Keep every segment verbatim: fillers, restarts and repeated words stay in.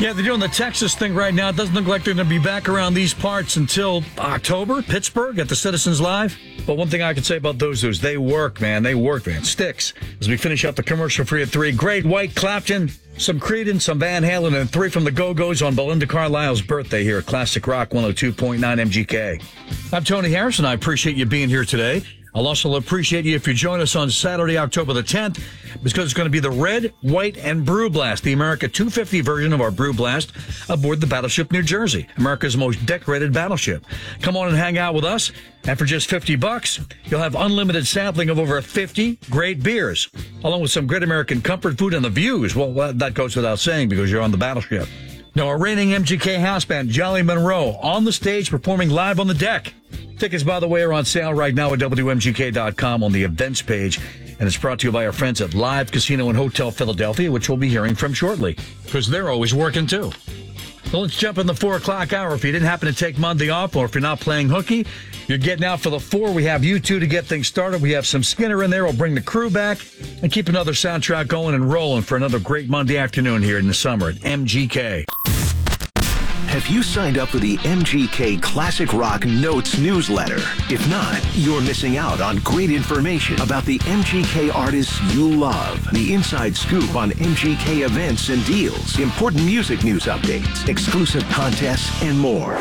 Yeah, they're doing the Texas thing right now. It doesn't look like they're going to be back around these parts until October. Pittsburgh at the Citizens Live. But one thing I can say about those dudes, they work, man. They work, man. Sticks. As we finish up the commercial free at three, Great White, Clapton, some Creedence, some Van Halen, and three from the Go-Go's on Belinda Carlisle's birthday here at Classic Rock one oh two point nine M G K. I'm Tony Harrison. I appreciate you being here today. I'll also appreciate you if you join us on Saturday, October the tenth, because it's going to be the Red, White, and Brew Blast, the America two fifty version of our Brew Blast aboard the Battleship New Jersey, America's most decorated battleship. Come on and hang out with us, and for just fifty bucks, you'll have unlimited sampling of over fifty great beers, along with some great American comfort food and the views. Well, that goes without saying because you're on the battleship. Now, our reigning M G K house band, Jolly Monroe, on the stage performing live on the deck. Tickets, by the way, are on sale right now at W M G K dot com on the events page. And it's brought to you by our friends at Live Casino and Hotel Philadelphia, which we'll be hearing from shortly, because they're always working, too. Well, let's jump in the four o'clock hour. If you didn't happen to take Monday off, or if you're not playing hooky, you're getting out for the four. We have you two to get things started. We have some Skinner in there. We'll bring the crew back and keep another soundtrack going and rolling for another great Monday afternoon here in the summer at M G K. Have you signed up for the M G K Classic Rock Notes newsletter? If not, you're missing out on great information about the M G K artists you love, the inside scoop on M G K events and deals, important music news updates, exclusive contests, and more.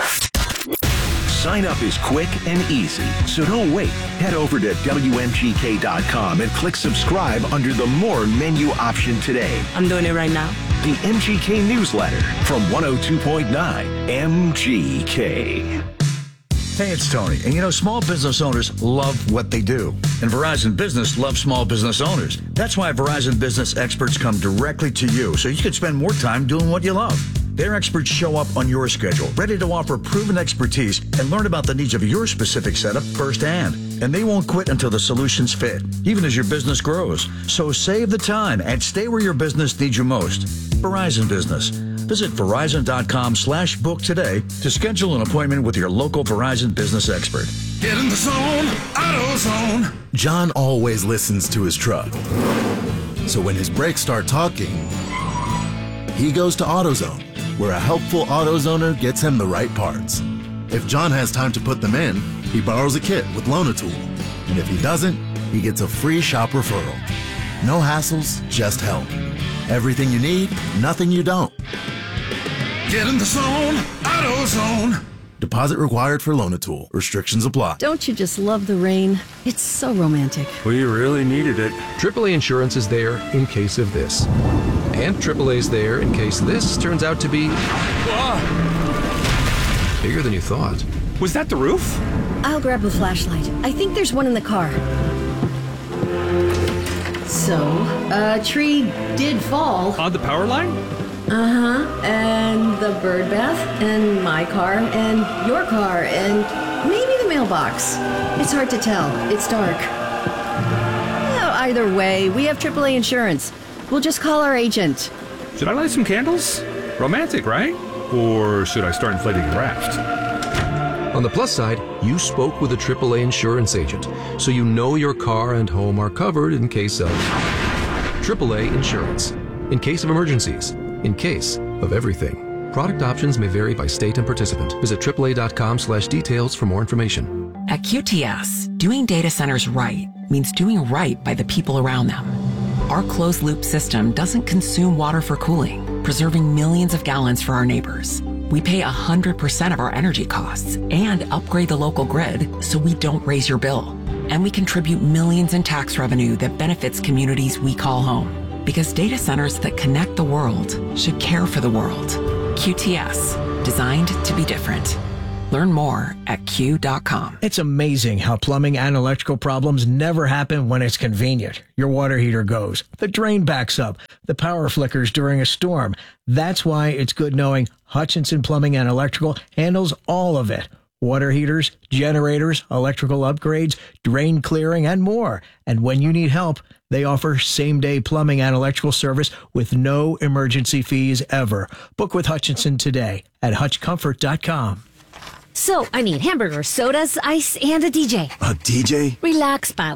Sign up is quick and easy, so don't wait. Head over to W M G K dot com and click subscribe under the More menu option today. I'm doing it right now. The M G K newsletter from one oh two point nine M G K. Hey, it's Tony. And you know, small business owners love what they do. And Verizon Business loves small business owners. That's why Verizon Business experts come directly to you, so you can spend more time doing what you love. Their experts show up on your schedule, ready to offer proven expertise and learn about the needs of your specific setup firsthand. And they won't quit until the solutions fit, even as your business grows. So save the time and stay where your business needs you most. Verizon Business. Visit Verizon.com slash book today to schedule an appointment with your local Verizon Business expert. Get in the zone, AutoZone. John always listens to his truck. So when his brakes start talking, he goes to AutoZone, where a helpful AutoZoner gets him the right parts. If John has time to put them in, he borrows a kit with Loan-A-Tool. And if he doesn't, he gets a free shop referral. No hassles, just help. Everything you need, nothing you don't. Get in the zone, AutoZone. Deposit required for Loan-A-Tool. Restrictions apply. Don't you just love the rain? It's so romantic. We really needed it. triple A Insurance is there in case of this. And triple A's there in case this turns out to be Ah. bigger than you thought. Was that the roof? I'll grab the flashlight. I think there's one in the car. So, a tree did fall. On the power line? Uh-huh. And the bird bath, and my car, and your car, and maybe the mailbox. It's hard to tell. It's dark. Well, either way, we have triple A Insurance. We'll just call our agent. Should I light some candles? Romantic, right? Or should I start inflating the raft? On the plus side, you spoke with a triple A insurance agent, so you know your car and home are covered in case of triple A Insurance. In case of emergencies. In case of everything. Product options may vary by state and participant. Visit triple A dot com slash details for more information. At Q T S, doing data centers right means doing right by the people around them. Our closed-loop system doesn't consume water for cooling, preserving millions of gallons for our neighbors. We pay one hundred percent of our energy costs and upgrade the local grid so we don't raise your bill. And we contribute millions in tax revenue that benefits communities we call home. Because data centers that connect the world should care for the world. Q T S, designed to be different. Learn more at Q dot com. It's amazing how plumbing and electrical problems never happen when it's convenient. Your water heater goes, the drain backs up, the power flickers during a storm. That's why it's good knowing Hutchinson Plumbing and Electrical handles all of it. Water heaters, generators, electrical upgrades, drain clearing, and more. And when you need help, they offer same-day plumbing and electrical service with no emergency fees ever. Book with Hutchinson today at hutch comfort dot com. So, I need hamburgers, sodas, ice, and a D J. A D J? Relax, pal.